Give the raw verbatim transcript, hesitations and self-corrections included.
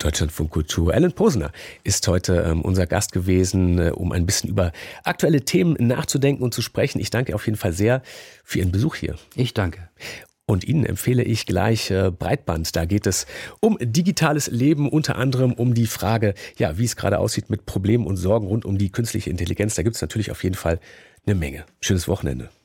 Deutschlandfunk Kultur. Alan Posener ist heute ähm, unser Gast gewesen, äh, um ein bisschen über aktuelle Themen nachzudenken und zu sprechen. Ich danke auf jeden Fall sehr für Ihren Besuch hier. Ich danke. Und Ihnen empfehle ich gleich äh, Breitband. Da geht es um digitales Leben, unter anderem um die Frage, ja, wie es gerade aussieht mit Problemen und Sorgen rund um die künstliche Intelligenz. Da gibt es natürlich auf jeden Fall eine Menge. Schönes Wochenende.